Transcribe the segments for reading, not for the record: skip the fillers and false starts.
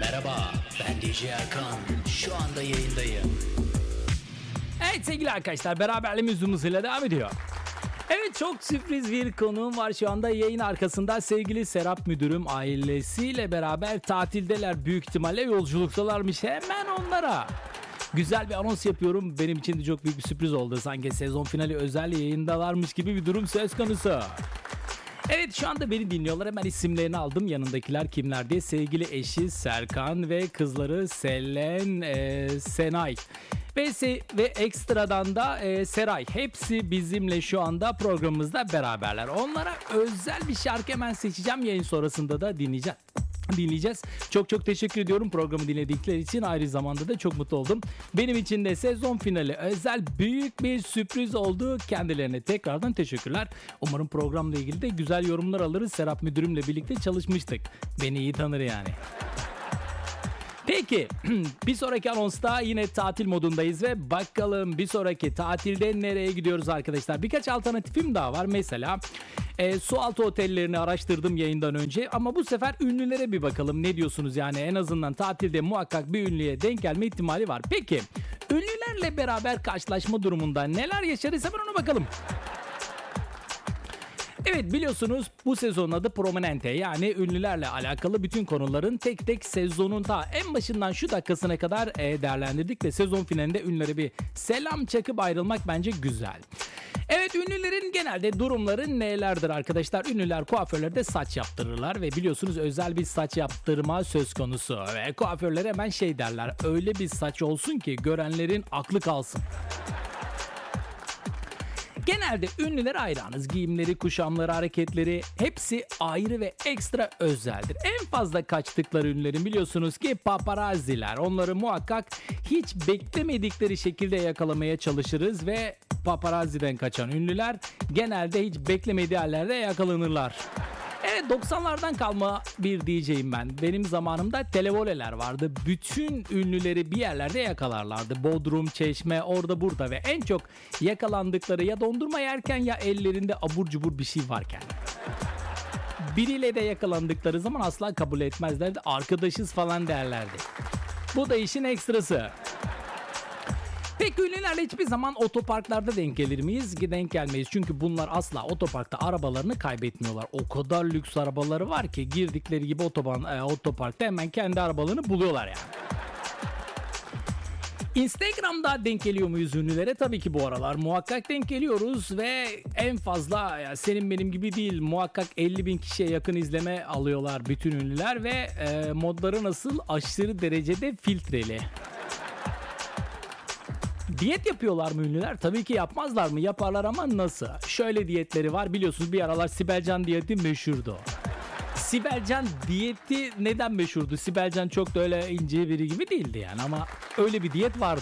Merhaba, ben DJ Erkan. Şu anda yayındayım. Evet sevgili arkadaşlar, beraberliğimiz uzun hızıyla devam ediyor. Evet, çok sürpriz bir konuğum var şu anda yayın arkasında. Sevgili Serap Müdürüm ailesiyle beraber tatildeler, büyük ihtimalle yolculuktalarmış. Hemen onlara güzel bir anons yapıyorum. Benim için de çok büyük bir sürpriz oldu. Sanki sezon finali özel yayındalarmış gibi bir durum söz konusu. Evet, şu anda beni dinliyorlar. Hemen isimlerini aldım. Yanındakiler kimler diye. Sevgili eşi Serkan ve kızları Selen, Senay. Ve ekstradan da Seray. Hepsi bizimle şu anda programımızda beraberler. Onlara özel bir şarkı hemen seçeceğim. Yayın sonrasında da dinleyeceğiz. Çok teşekkür ediyorum programı dinledikleri için. Ayrı zamanda da çok mutlu oldum. Benim için de sezon finali özel büyük bir sürpriz oldu. Kendilerine tekrardan teşekkürler. Umarım programla ilgili de güzel yorumlar alırız. Serap Müdürümle birlikte çalışmıştık. Beni iyi tanır yani. Peki, bir sonraki anonsta yine tatil modundayız ve bakalım bir sonraki tatilde nereye gidiyoruz arkadaşlar? Birkaç alternatifim daha var. Mesela sualtı otellerini araştırdım yayından önce ama bu sefer ünlülere bir bakalım. Ne diyorsunuz yani? En azından tatilde muhakkak bir ünlüye denk gelme ihtimali var. Peki, ünlülerle beraber karşılaşma durumunda neler yaşarız? Hemen ona bakalım. Evet, biliyorsunuz bu sezonun adı Prominente, yani ünlülerle alakalı bütün konuların tek tek sezonun ta en başından şu dakikasına kadar değerlendirdik ve sezon finalinde ünlülere bir selam çakıp ayrılmak bence güzel. Evet, ünlülerin genelde durumları nelerdir arkadaşlar? Ünlüler kuaförlerde saç yaptırırlar ve biliyorsunuz özel bir saç yaptırma söz konusu. Ve kuaförler hemen şey derler, öyle bir saç olsun ki görenlerin aklı kalsın. Genelde ünlülere hayranız. Giyimleri, kuşamları, hareketleri hepsi ayrı ve ekstra özeldir. En fazla kaçtıkları ünlülerin biliyorsunuz ki paparazziler. Onları muhakkak hiç beklemedikleri şekilde yakalamaya çalışırız ve paparazziden kaçan ünlüler genelde hiç beklemediği yerlerde yakalanırlar. Evet, 90'lardan kalma bir DJ'yim ben. Benim zamanımda televoleler vardı. Bütün ünlüleri bir yerlerde yakalarlardı. Bodrum, Çeşme, orada burada ve en çok yakalandıkları ya dondurma yerken ya ellerinde abur cubur bir şey varken. Biriyle de yakalandıkları zaman asla kabul etmezlerdi. Arkadaşız falan derlerdi. Bu da işin ekstrası. Peki ünlülerle hiçbir zaman otoparklarda denk gelir miyiz? Denk gelmeyiz. Çünkü bunlar asla otoparkta arabalarını kaybetmiyorlar. O kadar lüks arabaları var ki girdikleri gibi otoparkta hemen kendi arabalarını buluyorlar yani. Instagram'da denk geliyor muyuz ünlülere? Tabii ki bu aralar muhakkak denk geliyoruz ve en fazla senin benim gibi değil, muhakkak 50.000 kişiye yakın izleme alıyorlar bütün ünlüler ve modları nasıl? Aşırı derecede filtreli. Diyet yapıyorlar mı ünlüler? Tabii ki yapmazlar mı? Yaparlar ama nasıl? Şöyle diyetleri var, biliyorsunuz bir aralar Sibel Can diyeti meşhurdu. Sibel Can diyeti neden meşhurdu? Sibel Can çok da öyle ince biri gibi değildi yani ama öyle bir diyet vardı.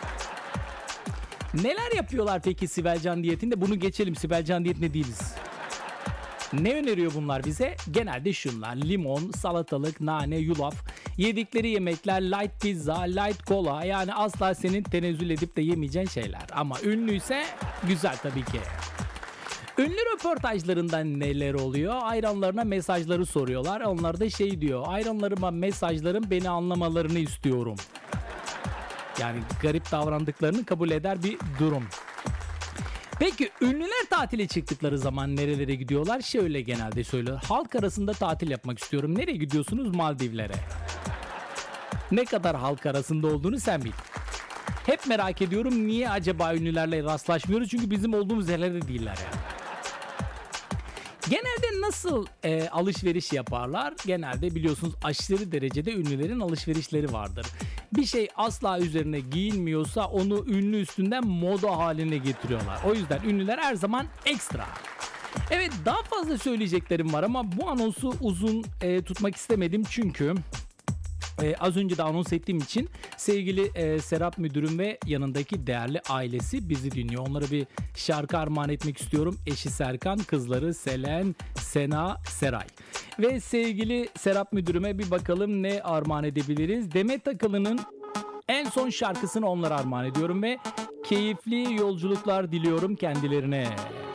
Neler yapıyorlar peki Sibel Can diyetinde? Bunu geçelim, Sibel Can diyetinde değiliz. Ne öneriyor bunlar bize? Genelde şunlar: limon, salatalık, nane, yulaf. Yedikleri yemekler light pizza, light kola, yani asla senin tenezzül edip de yemeyeceğin şeyler. Ama ünlüyse güzel tabii ki. Ünlü röportajlarında neler oluyor? Hayranlarına mesajları soruyorlar. Onlar da şey diyor: hayranlarıma mesajlarım, beni anlamalarını istiyorum. Yani garip davrandıklarını kabul eder bir durum. Peki ünlüler tatile çıktıkları zaman nerelere gidiyorlar? Şöyle genelde söylüyor: halk arasında tatil yapmak istiyorum. Nereye gidiyorsunuz? Maldivlere. Ne kadar halk arasında olduğunu sen bil. Hep merak ediyorum, niye acaba ünlülerle rastlaşmıyoruz? Çünkü bizim olduğumuz yerlerde değiller yani. Genelde nasıl alışveriş yaparlar? Genelde biliyorsunuz aşırı derecede ünlülerin alışverişleri vardır. Bir şey asla üzerine giyinmiyorsa onu ünlü üstünden moda haline getiriyorlar. O yüzden ünlüler her zaman ekstra. Evet, daha fazla söyleyeceklerim var ama bu anonsu uzun tutmak istemedim çünkü az önce de anons ettiğim için sevgili Serap Müdürüm ve yanındaki değerli ailesi bizi dinliyor. Onlara bir şarkı armağan etmek istiyorum. Eşi Serkan, kızları Selen, Sena, Seray. Ve sevgili Serap Müdürüme bir bakalım ne armağan edebiliriz. Demet Akalın'ın en son şarkısını onlara armağan ediyorum ve keyifli yolculuklar diliyorum kendilerine.